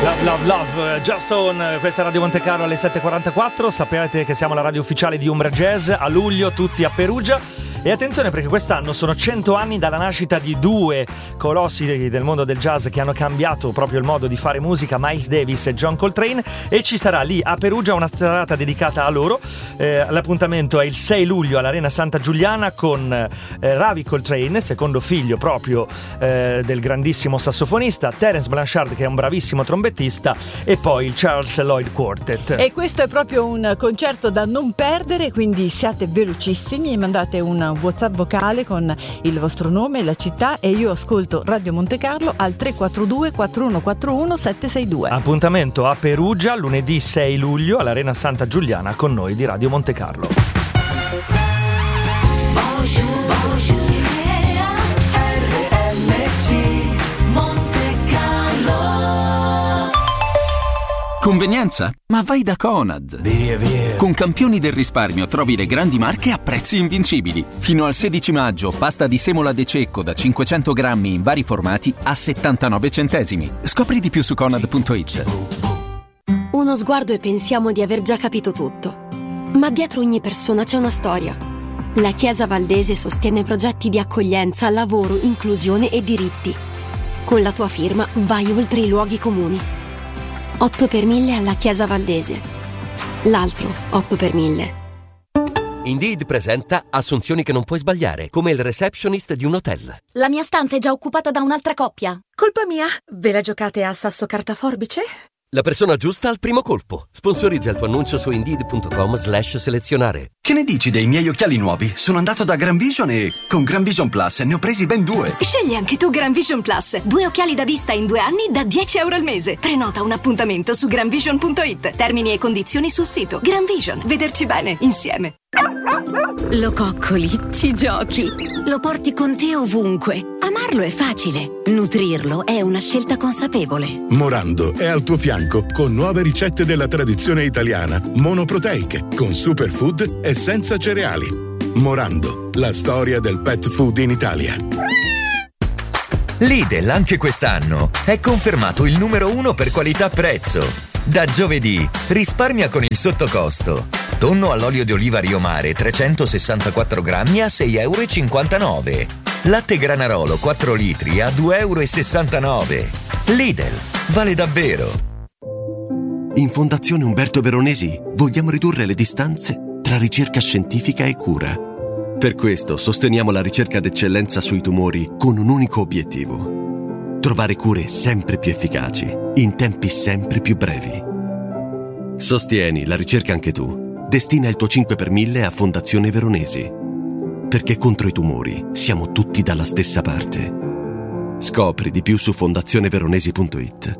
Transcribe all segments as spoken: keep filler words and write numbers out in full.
Love, love, love, Just On, questa è Radio Monte Carlo alle sette e quarantaquattro. Sapete che siamo la radio ufficiale di Umbra Jazz, a luglio tutti a Perugia. E attenzione perché quest'anno sono cento anni dalla nascita di due colossi del mondo del jazz che hanno cambiato proprio il modo di fare musica, Miles Davis e John Coltrane, e ci sarà lì a Perugia una serata dedicata a loro. Eh, l'appuntamento è il sei luglio all'Arena Santa Giuliana con eh, Ravi Coltrane, secondo figlio proprio eh, del grandissimo sassofonista, Terence Blanchard che è un bravissimo trombettista, e poi il Charles Lloyd Quartet. E questo è proprio un concerto da non perdere, quindi siate velocissimi e mandate un WhatsApp vocale con il vostro nome, la città, e io ascolto Radio Monte Carlo al tre quattro due quattro uno quattro uno sette sei due. Appuntamento a Perugia lunedì sei luglio all'Arena Santa Giuliana con noi di Radio Monte Carlo. Convenienza? Ma vai da Conad! Via, via. Con campioni del risparmio trovi le grandi marche a prezzi invincibili. Fino al sedici maggio, pasta di semola De Cecco da cinquecento grammi in vari formati a settantanove centesimi. Scopri di più su conad punto it. Uno sguardo e pensiamo di aver già capito tutto. Ma dietro ogni persona c'è una storia. La Chiesa Valdese sostiene progetti di accoglienza, lavoro, inclusione e diritti. Con la tua firma vai oltre i luoghi comuni. otto per mille alla Chiesa Valdese. L'altro otto per mille. Indeed presenta assunzioni che non puoi sbagliare, come il receptionist di un hotel. La mia stanza è già occupata da un'altra coppia. Colpa mia? Ve la giocate a sasso carta forbice? La persona giusta al primo colpo. Sponsorizza il tuo annuncio su indeed punto com slash selezionare. Che ne dici dei miei occhiali nuovi? Sono andato da Gran Vision e con Gran Vision Plus ne ho presi ben due. Scegli anche tu Gran Vision Plus. Due occhiali da vista in due anni da dieci euro al mese. Prenota un appuntamento su gran vision punto it. Termini e condizioni sul sito. Gran Vision. Vederci bene insieme. Lo coccoli, ci giochi, lo porti con te ovunque. Amarlo è facile, nutrirlo è una scelta consapevole. Morando è al tuo fianco con nuove ricette della tradizione italiana, monoproteiche, con superfood e senza cereali. Morando, la storia del pet food in Italia. Lidl anche quest'anno è confermato il numero uno per qualità-prezzo. Da giovedì risparmia con il sottocosto. Tonno all'olio di oliva Rio Mare trecentosessantaquattro grammi a sei e cinquantanove euro. Latte Granarolo quattro litri a due e sessantanove euro. Lidl, vale davvero. In Fondazione Umberto Veronesi vogliamo ridurre le distanze tra ricerca scientifica e cura. Per questo sosteniamo la ricerca d'eccellenza sui tumori con un unico obiettivo: trovare cure sempre più efficaci, in tempi sempre più brevi. Sostieni la ricerca anche tu. Destina il tuo cinque per mille a Fondazione Veronesi. Perché contro i tumori siamo tutti dalla stessa parte. Scopri di più su fondazione veronesi punto it.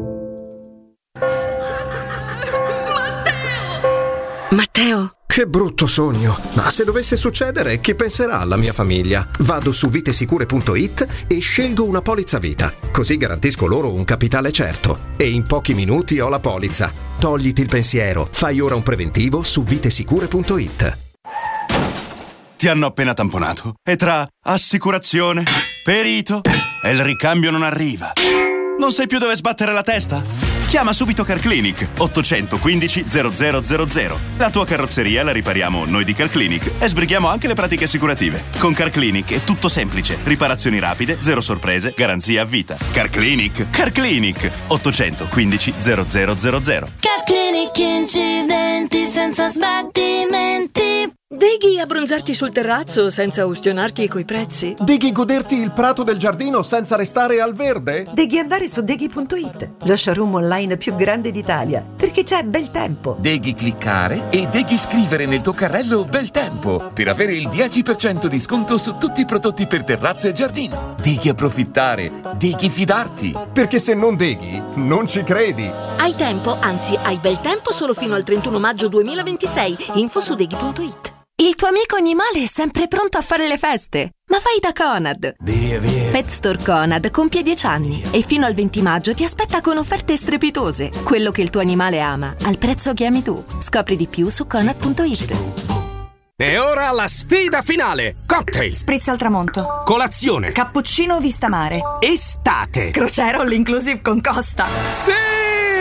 Matteo! Matteo! Che brutto sogno, ma se dovesse succedere, chi penserà alla mia famiglia? Vado su vitesicure punto it e scelgo una polizza vita, così garantisco loro un capitale certo. E in pochi minuti ho la polizza. Togliti il pensiero, fai ora un preventivo su vitesicure punto it. Ti hanno appena tamponato e tra assicurazione, perito e il ricambio non arriva. Non sai più dove sbattere la testa? Chiama subito Carclinic ottocentoquindici zero zero zero zero. La tua carrozzeria la ripariamo noi di Carclinic e sbrighiamo anche le pratiche assicurative. Con Carclinic è tutto semplice. Riparazioni rapide, zero sorprese, garanzia a vita. Carclinic, Carclinic ottocentoquindici zero zero zero zero. Carclinic, incidenti senza sbattimenti. Deghi abbronzarti sul terrazzo senza ustionarti coi prezzi? Deghi goderti il prato del giardino senza restare al verde? Deghi andare su deghi punto it, lo showroom online più grande d'Italia, perché c'è bel tempo. Deghi cliccare e deghi scrivere nel tuo carrello bel tempo per avere il dieci per cento di sconto su tutti i prodotti per terrazzo e giardino. Deghi approfittare, deghi fidarti. Perché se non deghi, non ci credi. Hai tempo, anzi hai bel tempo solo fino al trentuno maggio duemilaventisei. Info su deghi punto it. Il tuo amico animale è sempre pronto a fare le feste. Ma vai da Conad. Via, via. Pet Store Conad compie dieci anni e fino al venti maggio ti aspetta con offerte strepitose. Quello che il tuo animale ama, al prezzo che ami tu. Scopri di più su conad punto it. E ora la sfida finale. Cocktail, Spritz al tramonto, colazione, cappuccino vista mare, estate, crociera all inclusive con Costa. Sì!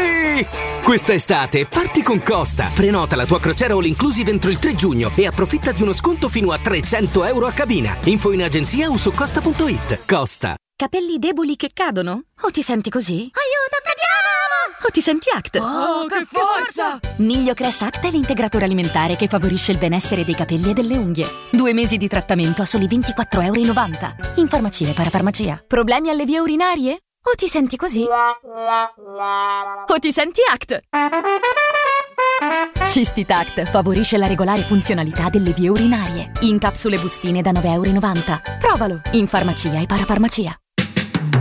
Sì! Quest'estate parti con Costa. Prenota la tua crociera all inclusive entro il tre giugno e approfitta di uno sconto fino a trecento euro a cabina. Info in agenzia o su costa punto it. Costa. Capelli deboli che cadono? O ti senti così? Aiuto, cadiamo! O ti senti Act? Oh, che forza! Miglio Cress Act è l'integratore alimentare che favorisce il benessere dei capelli e delle unghie. Due mesi di trattamento a soli ventiquattro e novanta euro. In farmacia e parafarmacia. Problemi alle vie urinarie? O ti senti così? O ti senti Act? Cistitact favorisce la regolare funzionalità delle vie urinarie. In capsule bustine da nove e novanta euro. Provalo in farmacia e parafarmacia.